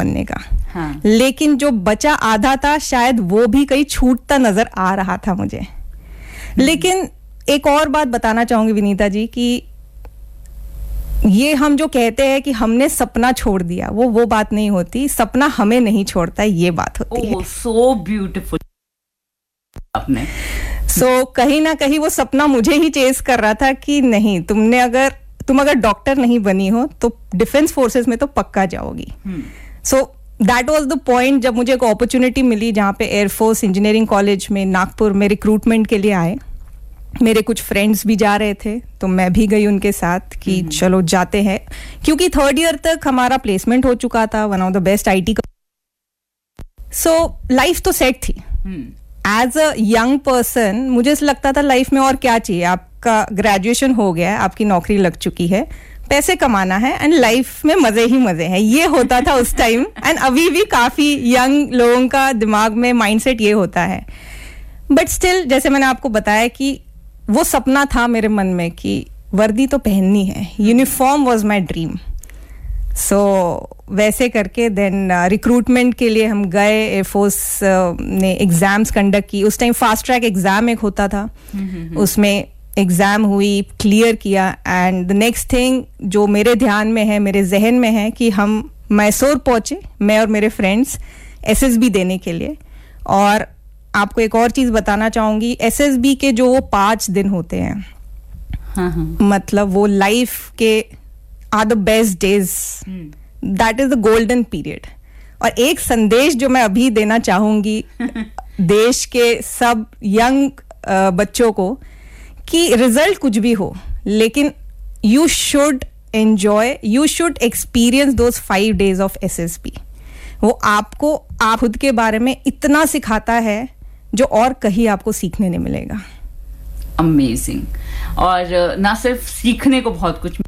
बनने का। हाँ. लेकिन जो बचा आधा था शायद वो भी कहीं छूटता नजर आ रहा था मुझे। लेकिन एक और बात बताना चाहूंगी विनीता जी कि ये हम जो कहते हैं कि हमने सपना छोड़ दिया, वो बात नहीं होती। सपना हमें नहीं छोड़ता, ये बात होती है। सो ब्यूटीफुल आपने। कहीं ना कहीं वो सपना मुझे ही चेस कर रहा था कि नहीं, तुम अगर डॉक्टर नहीं बनी हो तो डिफेंस फोर्सेस में तो पक्का जाओगी। So that was the point जब मुझे एक अपॉर्चुनिटी मिली जहाँ पे एयरफोर्स इंजीनियरिंग कॉलेज में नागपुर में रिक्रूटमेंट के लिए आए। मेरे कुछ फ्रेंड्स भी जा रहे थे तो मैं भी गई उनके साथ कि चलो जाते हैं, क्योंकि 3rd ईयर तक हमारा प्लेसमेंट हो चुका था, one of the best IT। So life तो सेट थी। एज अ यंग पर्सन मुझे लगता था लाइफ में और क्या चाहिए, आपका ग्रेजुएशन हो गया है, आपकी नौकरी लग चुकी है, पैसे कमाना है एंड लाइफ में मजे ही मजे हैं, ये होता था उस टाइम। एंड अभी भी काफी यंग लोगों का दिमाग में माइंडसेट ये होता है। बट स्टिल जैसे मैंने आपको बताया कि वो सपना था मेरे मन में कि वर्दी तो पहननी है, यूनिफॉर्म वाज माय ड्रीम। सो वैसे करके देन रिक्रूटमेंट के लिए हम गए। एयरफोर्स ने एग्जाम्स कंडक्ट की। उस टाइम फास्ट ट्रैक एग्जाम एक होता था, उसमें एग्जाम हुई, क्लियर किया। एंड द नेक्स्ट थिंग जो मेरे ध्यान में है, मेरे जहन में है कि हम मैसूर पहुंचे, मैं और मेरे फ्रेंड्स SSB देने के लिए। और आपको एक और चीज बताना चाहूंगी, SSB के जो 5 दिन होते हैं, मतलब वो लाइफ के are the best days, that is the golden period. और एक संदेश जो मैं अभी देना चाहूंगी देश के सब यंग बच्चों को कि रिजल्ट कुछ भी हो, लेकिन you should enjoy, you should experience those 5 days of SSB। वो आपको आप खुद के बारे में इतना सिखाता है जो और कहीं आपको सीखने नहीं मिलेगा। अमेजिंग। और ना सिर्फ सीखने को बहुत कुछ,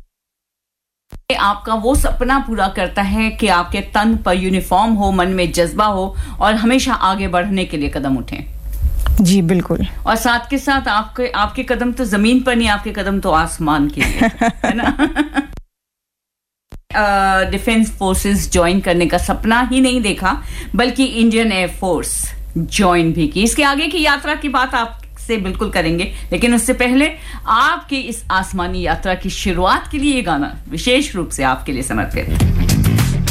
आपका वो सपना पूरा करता है कि आपके तन पर यूनिफॉर्म हो, मन में जज्बा हो और हमेशा आगे बढ़ने के लिए कदम उठें। जी बिल्कुल। और साथ के साथ आपके कदम तो जमीन पर नहीं, आपके कदम तो आसमान के लिए है ना। डिफेंस फोर्सेस ज्वाइन करने का सपना ही नहीं देखा, बल्कि इंडियन एयरफोर्स ज्वाइन भी की। इसके आगे की यात्रा की बात आपसे बिल्कुल करेंगे, लेकिन उससे पहले आपकी इस आसमानी यात्रा की शुरुआत के लिए ये गाना विशेष रूप से आपके लिए समर्पित।